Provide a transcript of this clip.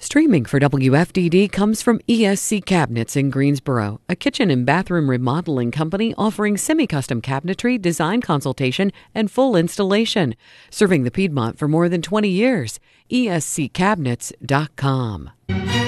Streaming for WFDD comes from ESC Cabinets in Greensboro, a kitchen and bathroom remodeling company offering semi-custom cabinetry, design consultation, and full installation. Serving the Piedmont for more than 20 years. ESCCabinets.com.